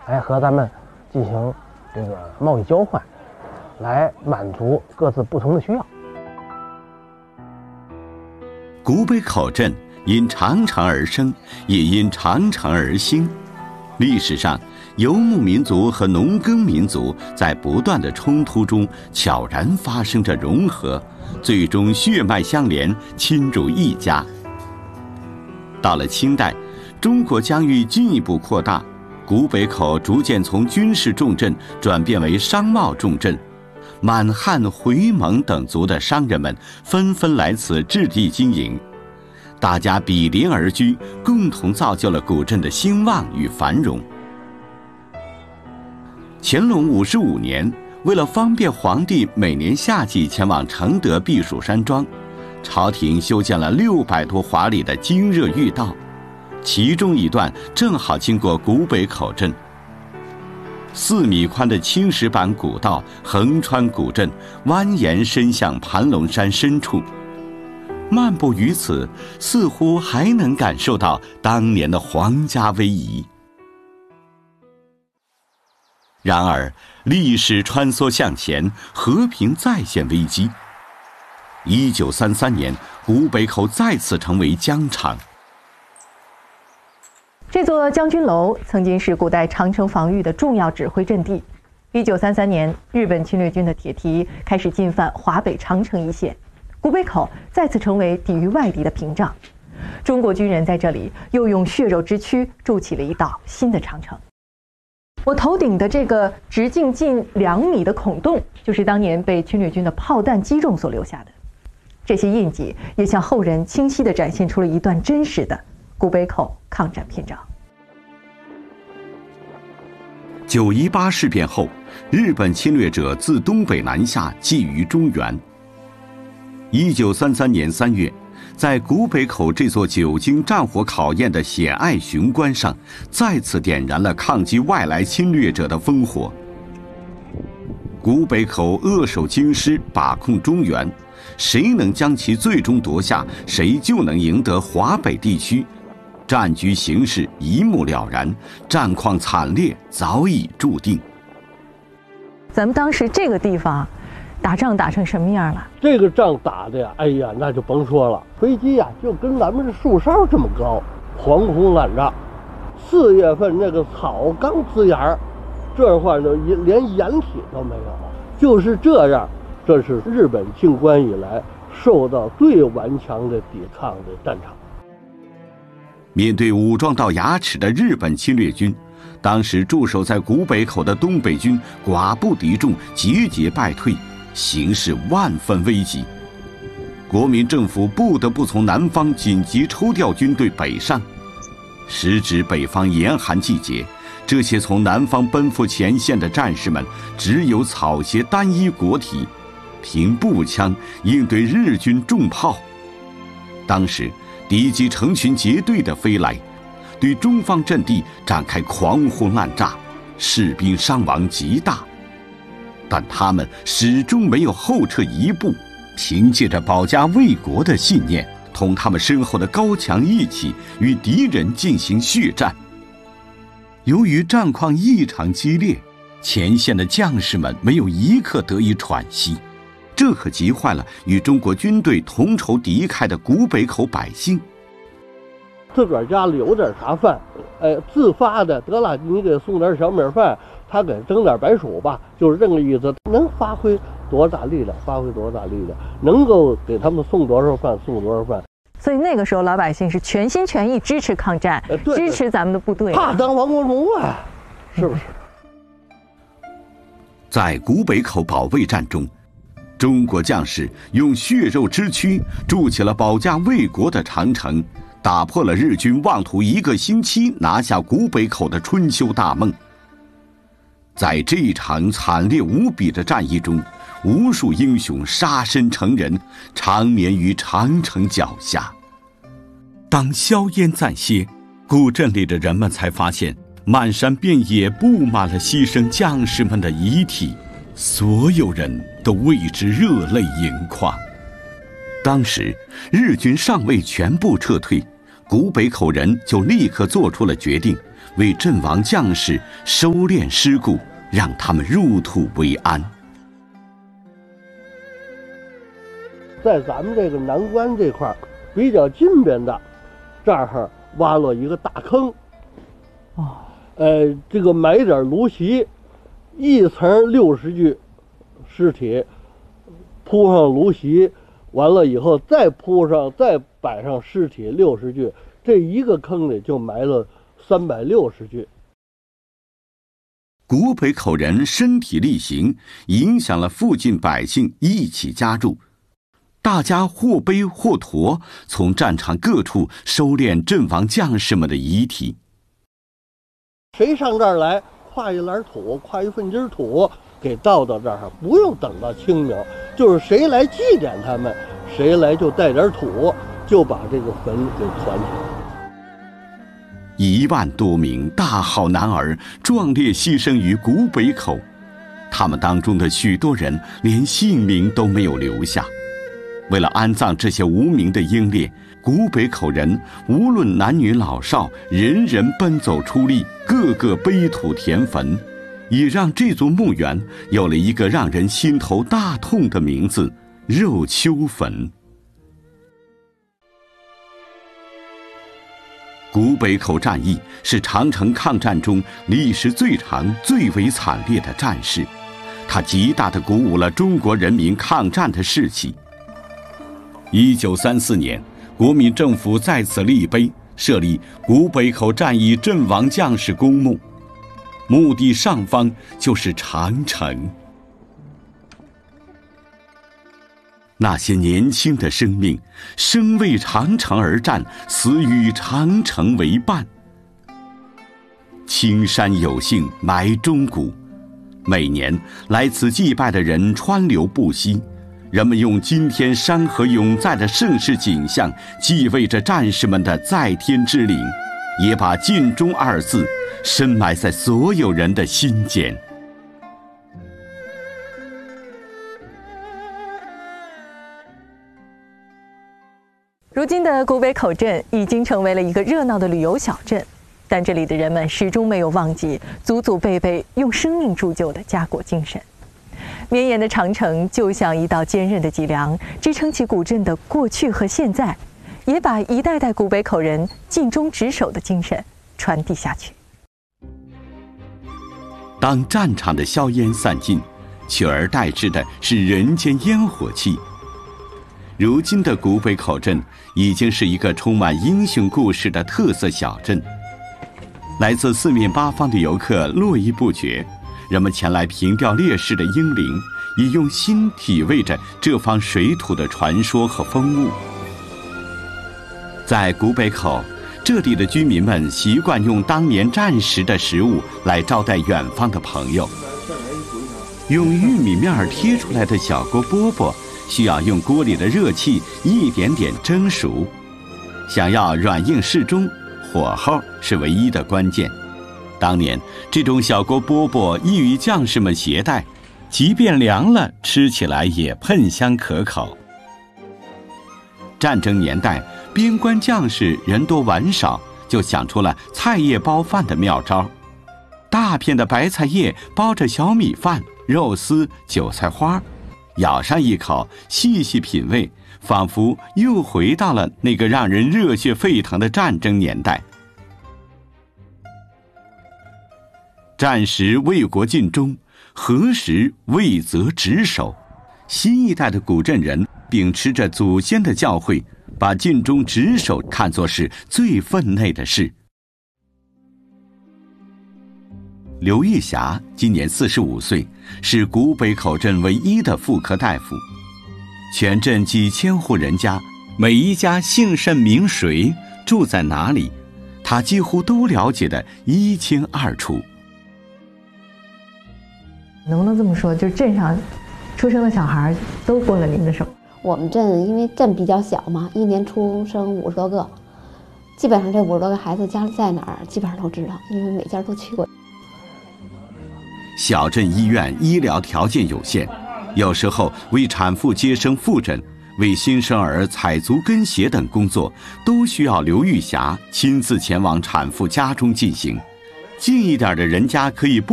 来和咱们进行这个贸易交换，来满足各自不同的需要。 古北口镇因长城而生，也因长城而兴。历史上，游牧民族和农耕民族在不断的冲突中悄然发生着融合，最终血脉相连，亲如一家。到了清代，中国疆域进一步扩大，古北口逐渐从军事重镇转变为商贸重镇。满汉、回蒙等族的商人们纷纷来此置地经营，大家比邻而居，共同造就了古镇的兴旺与繁荣。乾隆55年，为了方便皇帝每年夏季前往承德避暑山庄，朝廷修建了600多华里的经热御道，其中一段正好经过古北口镇。4米宽的青石板古道横穿古镇，蜿蜒伸向盘龙山深处。漫步于此，似乎还能感受到当年的皇家威仪。然而，历史穿梭向前，和平再现危机。1933年，古北口再次成为疆场。 这座将军楼曾经是古代长城防御的重要指挥阵地。1933年，日本侵略军的铁蹄开始进犯华北长城一线，古北口再次成为抵御外敌的屏障。中国军人在这里又用血肉之躯筑起了一道新的长城。我头顶的这个直径近2米的孔洞，就是当年被侵略军的炮弹击中所留下的。这些印记也向后人清晰地展现出了一段真实的古北口抗战篇章。 9·18事变后，日本侵略者自东北南下，觊觎中原。1933年3月，在古北口这座久经战火考验的险隘雄关上，再次点燃了抗击外来侵略者的烽火。古北口扼守京师，把控中原，谁能将其最终夺下，谁就能赢得华北地区。战局形势一目了然，战况惨烈早已注定。 咱们当时这个地方打仗打成什么样了？ 这个仗打的呀，哎呀，那就甭说了，飞机呀就跟咱们这树梢这么高，狂轰滥炸。4月份那个草刚滋芽，这块呢连掩体都没有，就是这样。这是日本进关以来受到最顽强的抵抗的战场。 面对武装到牙齿的日本侵略军，当时驻守在古北口的东北军寡不敌众，节节败退，形势万分危急。国民政府不得不从南方紧急抽调军队北上。时值北方严寒季节，这些从南方奔赴前线的战士们只有草鞋单衣裹体，凭步枪应对日军重炮。当时敌机成群结队地飞来，对中方阵地展开狂轰滥炸，士兵伤亡极大。但他们始终没有后撤一步，凭借着保家卫国的信念，同他们身后的高强义气与敌人进行血战。由于战况异常激烈，前线的将士们没有一刻得以喘息，这可急坏了与中国军队同仇敌忾的古北口百姓。 自个儿家里有点啥饭，自发的得了，你给送点小米饭，他给蒸点白薯吧，就是这个意思。能发挥多大力量，发挥多大力量，能够给他们送多少饭，送多少饭。 所以那个时候老百姓是全心全意支持抗战，支持咱们的部队， 怕当亡国奴啊，是不是？ 在古北口保卫战中，中国将士用血肉之躯筑起了保家卫国的长城，打破了日军妄图1个星期拿下古北口的春秋大梦。在这一场惨烈无比的战役中，无数英雄杀身成仁，长眠于长城脚下。当硝烟暂歇，古镇里的人们才发现，漫山遍野布满了牺牲将士们的遗体，所有人都为之热泪盈眶。当时日军尚未全部撤退，古北口人就立刻做出了决定， 为阵亡将士收敛尸骨，让他们入土为安。 在咱们这个南关这块比较近边的，这儿挖了一个大坑，这个埋点芦席，一层60具尸体，铺上芦席，完了以后再摆上尸体60具，这一个坑里就埋了360具。 古北口人身体力行，影响了附近百姓一起加入。大家或背或驮，从战场各处收敛阵亡将士们的遗体。 谁上这儿来，挎一篮土，挎一份筋土，给倒到这儿，不用等到清明，就是谁来祭奠他们，谁来就带点土，就把这个坟给团起来。 1万多名大好男儿壮烈牺牲于古北口，他们当中的许多人连性命都没有留下。为了安葬这些无名的英烈，古北口人无论男女老少，人人奔走出力，个个背土填坟，也让这座墓园有了一个让人心头大痛的名字——肉丘坟。古北口战役是长城抗战中历时最长、最为惨烈的战事，它极大地鼓舞了中国人民抗战的士气。1934年，国民政府在此立碑，设立古北口战役阵亡将士公墓，墓地上方就是长城。那些年轻的生命，生为长城而战，死与长城为伴。青山有幸埋忠骨，每年来此祭拜的人川流不息。人们用今天山河永在的盛世景象，继位着战士们的在天之灵，也把尽忠2字深埋在所有人的心间。 如今的古北口镇已经成为了一个热闹的旅游小镇，但这里的人们始终没有忘记祖祖辈辈用生命铸就的家国精神。绵延的长城就像一道坚韧的脊梁，支撑起古镇的过去和现在，也把一代代古北口人尽忠职守的精神传递下去。 当战场的硝烟散尽，取而代之的是人间烟火气。如今的古北口镇已经是一个充满英雄故事的特色小镇，来自四面八方的游客络绎不绝。人们前来凭吊烈士的英灵，也用心体味着这方水土的传说和风物。在古北口，这里的居民们习惯用当年战时的食物来招待远方的朋友。用玉米面贴出来的小锅饽饽，需要用锅里的热气一点点蒸熟。想要软硬适中，火候是唯一的关键。当年这种小锅饽饽易于将士们携带，即便凉了，吃起来也喷香可口。战争年代，边关将士人多碗少，就想出了菜叶包饭的妙招。大片的白菜叶包着小米饭、肉丝、韭菜花，咬上一口，细细品味，仿佛又回到了那个让人热血沸腾的战争年代。战时为国尽忠，何时为则职守。新一代的古镇人秉持着祖先的教诲，把尽忠职守看作是最分内的事。刘玉霞今年45岁，是古北口镇唯一的妇科大夫。全镇几千户人家，每一家姓甚名谁，住在哪里，她几乎都了解得一清二楚。 能不能这么说，就是镇上出生的小孩都过了您的手？ 我们镇因为镇比较小嘛，一年出生50多个，基本上这50多个孩子家里在哪儿，基本上都知道，因为每家都去过。 小镇医院医疗条件有限，有时候为产妇接生复诊、为新生儿采足跟鞋等工作，都需要刘玉霞亲自前往产妇家中进行。 近一点的人家可以不